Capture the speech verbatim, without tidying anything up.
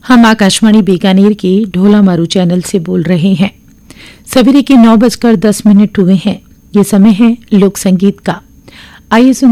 हम आकाशवाणी बीकानेर के ढोला मारू चैनल से बोल रहे हैं। सवेरे के नौ बजकर दस मिनट हुए हैं। ये समय है लोक संगीत का। आइए सुन